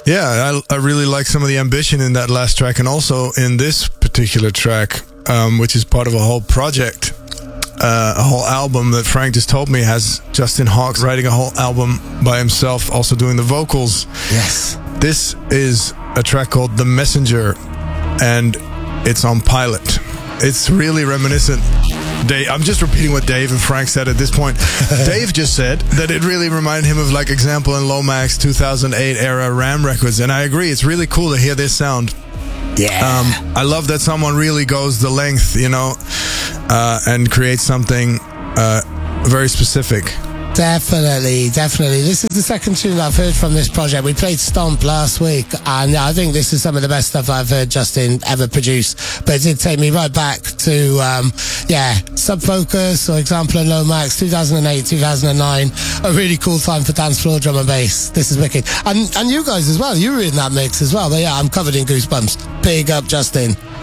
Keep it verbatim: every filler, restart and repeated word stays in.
Yeah, I, I really like some of the ambition in that last track, and also in this particular track, um, which is part of a whole project, uh, a whole album that Frank just told me has Justin Hawkes writing a whole album by himself, also doing the vocals. Yes. This is a track called The Messenger, and it's on Pilot. It's really reminiscent. Dave, I'm just repeating what Dave and Frank said at this point. Dave just said that it really reminded him of, like, Example and Lomax two thousand eight era Ram records, and I agree. It's really cool to hear this sound. Yeah. Um, I love that someone really goes the length, you know, uh, and creates something uh, very specific. Definitely, definitely. This is the second tune I've heard from this project. We played Stomp last week, and I think this is some of the best stuff I've heard Justin ever produce. But it did take me right back to, um, yeah, Sub Focus or Example and Lomax, two thousand eight, two thousand nine. A really cool time for dance floor drum and bass. This is wicked. And, and you guys as well. You were in that mix as well. But yeah, I'm covered in goosebumps. Big up, Justin.